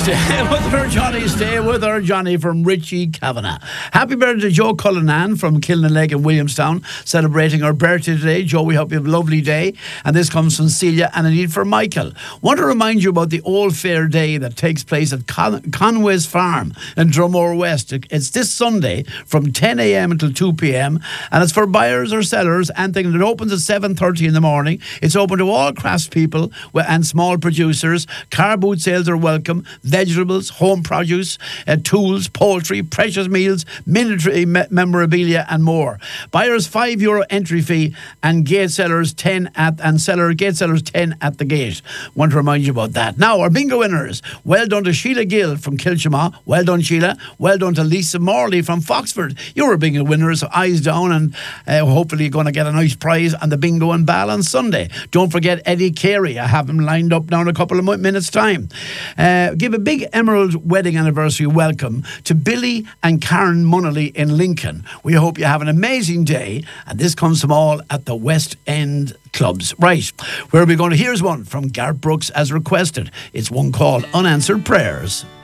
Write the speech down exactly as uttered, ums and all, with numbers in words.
Stay with her, Johnny. Stay with her, Johnny, from Richie Kavanagh. Happy birthday to Joe Cullinan from Kilnaleg in Williamstown, celebrating her birthday today. Joe, we hope you have a lovely day. And this comes from Celia and a need for Michael. Want to remind you about the Old Fair Day that takes place at Con- Conway's Farm in Drumore West. It's this Sunday from ten a.m. until two p.m. and it's for buyers or sellers. And it opens at seven thirty in the morning. It's open to all craftspeople and small producers. Car boot sales are welcome. Vegetables, home produce, uh, tools, poultry, precious meals, military me- memorabilia and more. Buyers five euro entry fee and gate sellers ten at and seller gate sellers ten at the gate. Want to remind you about that. Now our bingo winners. Well done to Sheila Gill from Kilchama. Well done, Sheila. Well done to Lisa Morley from Foxford. You're a bingo winner, so eyes down, and uh, hopefully you're going to get a nice prize on the bingo and ball on Sunday. Don't forget Eddie Carey. I have him lined up now in a couple of minutes time. Uh, give a big Emerald wedding anniversary welcome to Billy and Karen Munnelly in Lincoln. We hope you have an amazing day, and this comes from all at the West End Clubs. Right, where are we going to? Here's one from Garth Brooks as requested. It's one called Unanswered Prayers.